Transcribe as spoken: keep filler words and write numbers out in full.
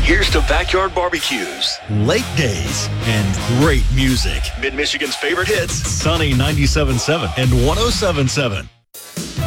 Here's to backyard barbecues, late days, and great music. Mid-Michigan's favorite hits. Sunny ninety-seven point seven and one oh seven point seven.